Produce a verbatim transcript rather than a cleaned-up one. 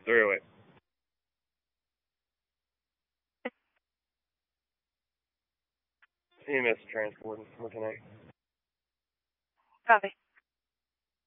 three oh eight. E M S transport for tonight. Copy.